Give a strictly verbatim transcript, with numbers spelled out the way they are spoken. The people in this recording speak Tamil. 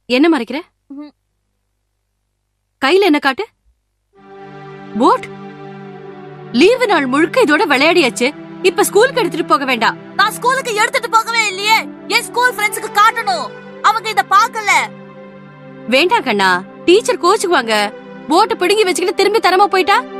என்ன மறைக்கிற? கையில என்ன காட்டு? போட். லீவு நாள் முழுக்க இதோட விளையாடியாச்சு. இப்ப ஸ்கூலுக்கு எடுத்துட்டு போக வேண்டாம். நான் ஸ்கூலுக்கு எடுத்துட்டு போகவே இல்லையே. என் ஸ்கூல் ஃப்ரெண்ட்ஸ்க்கு காட்டணும். அவங்க இத பார்க்கல. வேண்டாம் கண்ணா, டீச்சர் கோச்சுக்குவாங்க. போட்டை பிடுங்கி வச்சுக்கிட்டு திரும்பி தரமா போயிட்டா